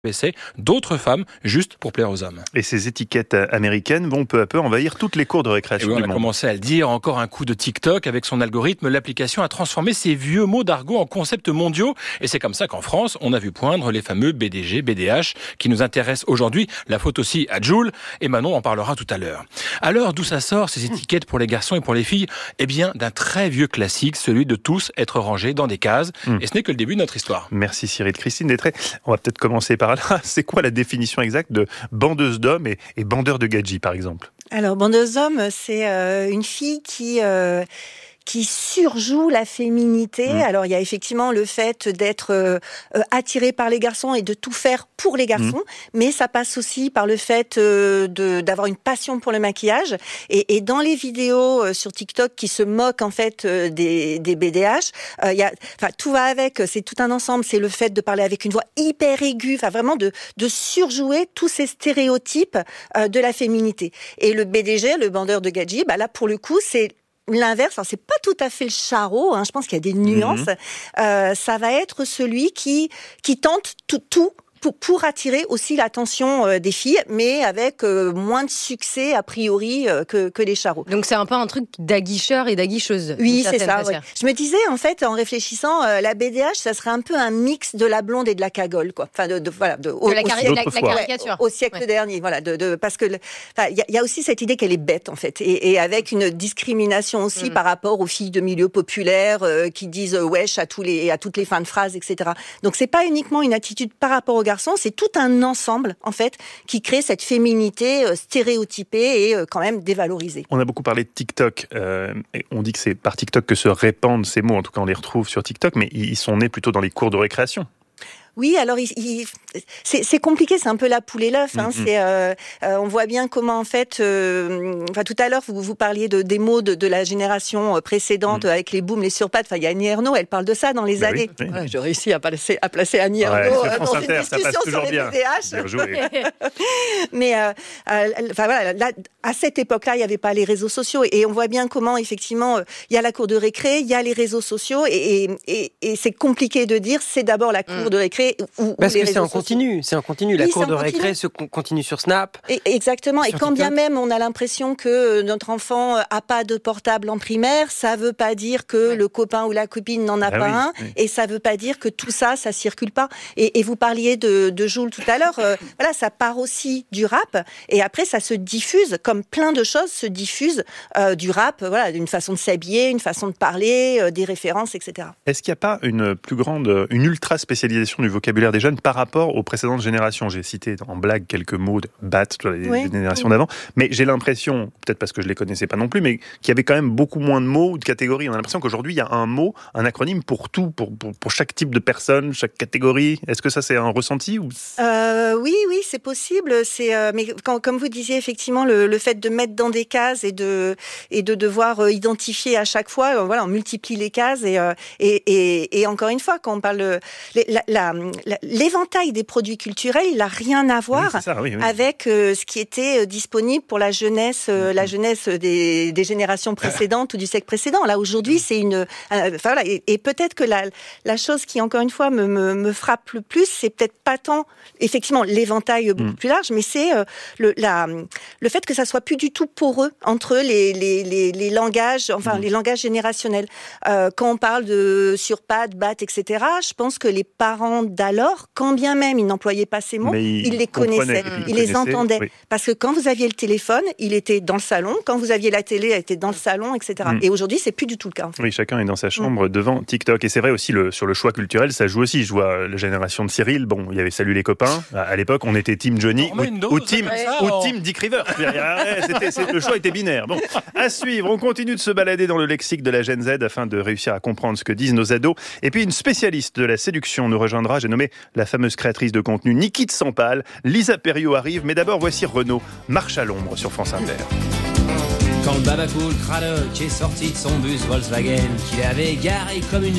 essaient d'autres femmes juste pour plaire aux hommes. Et ces étiquettes américaines vont peu à peu envahir toutes les cours de récréation du monde. On a commencé à le dire, encore un coup de TikTok avec son algorithme. L'application a transformé ces vieux mots d'argot en concepts mondiaux. Et c'est comme ça qu'en France, on a vu poindre les fameux BDG, BDH qui nous intéressent aujourd'hui. La faute aussi à Joule. Et Manon en parlera tout à l'heure. Alors, d'où ça sort ces étiquettes pour les garçons et pour les filles ? Eh bien, d'un très vieux classique, celui de tous être rangés dans des cases. Et ce n'est que le début de notre histoire. Merci Cyril. Christine Détré, on va peut-être commencer par là. C'est quoi la définition exacte de bandeuse d'hommes et bandeur de gadgets, par exemple ? Alors, bandeuse d'hommes, c'est une fille qui surjoue la féminité. Alors, il y a effectivement le fait d'être attiré par les garçons et de tout faire pour les garçons, mais ça passe aussi par le fait d'avoir une passion pour le maquillage. Et dans les vidéos sur TikTok qui se moquent en fait des BDH, tout va avec, c'est tout un ensemble. C'est le fait de parler avec une voix hyper aiguë, vraiment de surjouer tous ces stéréotypes de la féminité. Et le BDG, le bandeur de gadgets, là pour le coup, c'est l'inverse. Alors, c'est pas tout à fait le charreau, je pense qu'il y a des nuances. Ça va être celui qui tente tout pour attirer aussi l'attention des filles, mais avec moins de succès a priori que les charreaux. Donc c'est un peu un truc d'aguicheur et d'aguicheuse. Oui, c'est ça. Ouais. Je me disais en fait en réfléchissant, la BDH, ça serait un peu un mix de la blonde et de la cagole, quoi. Enfin la caricature. Au siècle dernier, voilà. Parce que il y a aussi cette idée qu'elle est bête en fait, et avec une discrimination aussi par rapport aux filles de milieu populaire qui disent wesh à toutes les fins de phrases, etc. Donc c'est pas uniquement une attitude par rapport aux garçons, c'est tout un ensemble en fait qui crée cette féminité stéréotypée et quand même dévalorisée. On a beaucoup parlé de TikTok. Et on dit que c'est par TikTok que se répandent ces mots. En tout cas, on les retrouve sur TikTok, mais ils sont nés plutôt dans les cours de récréation. Oui, alors c'est compliqué, c'est un peu la poule et l'œuf. On voit bien comment en fait. Tout à l'heure, vous parliez des mots de la génération précédente avec les booms, les surpattes. Il y a Annie Ernaux, elle parle de ça dans les années. Oui. J'ai réussi à placer Annie Ernaux dans une discussion sur les BDH. Mais là, à cette époque-là, il n'y avait pas les réseaux sociaux et on voit bien comment effectivement il y a la cour de récré, il y a les réseaux sociaux et c'est compliqué de dire c'est d'abord la cour de récré. Parce que c'est en continu. La cour de récré se continue sur Snap. Exactement. Et quand TikTok. bien même on a l'impression que notre enfant a pas de portable en primaire, ça veut pas dire que le copain ou la copine n'en a pas un. Oui. Et ça veut pas dire que tout ça circule pas. Et vous parliez de Joule tout à l'heure. Ça part aussi du rap. Et après, ça se diffuse, comme plein de choses se diffusent du rap. D'une façon de s'habiller, une façon de parler, des références, etc. Est-ce qu'il n'y a pas une ultra spécialisation du vocabulaire des jeunes par rapport aux précédentes générations ? J'ai cité en blague quelques mots de bat, les générations d'avant, mais j'ai l'impression, peut-être parce que je ne les connaissais pas non plus, mais qu'il y avait quand même beaucoup moins de mots ou de catégories. On a l'impression qu'aujourd'hui, il y a un mot, un acronyme pour tout, pour chaque type de personne, chaque catégorie. Est-ce que ça, c'est un ressenti ou... Oui, c'est possible. Mais comme vous disiez, effectivement, le fait de mettre dans des cases et de devoir identifier à chaque fois, on multiplie les cases et encore une fois, quand on parle l'éventail des produits culturels, il n'a rien à voir avec ce qui était disponible pour la jeunesse des générations précédentes ou du siècle précédent. Là, aujourd'hui, c'est et peut-être que la chose qui, encore une fois, me frappe le plus, c'est peut-être pas tant, effectivement, l'éventail beaucoup plus large, mais c'est le fait que ça soit plus du tout poreux entre les langages, les langages générationnels. Quand on parle de surpat, bat, etc., je pense que les parents d'alors, quand bien même ils n'employaient pas ces mots, ils les connaissaient, ils les entendaient. Oui. Parce que quand vous aviez le téléphone, il était dans le salon, quand vous aviez la télé, elle était dans le salon, etc. Et aujourd'hui, c'est plus du tout le cas. En fait. Oui, chacun est dans sa chambre devant TikTok. Et c'est vrai aussi, sur le choix culturel, ça joue aussi. Je vois la génération de Cyril, il y avait Salut les copains. À l'époque, on était Team Johnny ou Team Dick Rivers. Le choix était binaire. Bon, à suivre, on continue de se balader dans le lexique de la Gen Z afin de réussir à comprendre ce que disent nos ados. Et puis, une spécialiste de la séduction nous rejoindra. J'ai nommé la fameuse créatrice de contenu Niki de Sampal. Lisa Perriot arrive, mais d'abord voici Renaud, Marche à l'ombre sur France Inter. Quand le Babacool Cradock est sorti de son bus Volkswagen, qu'il avait garé comme une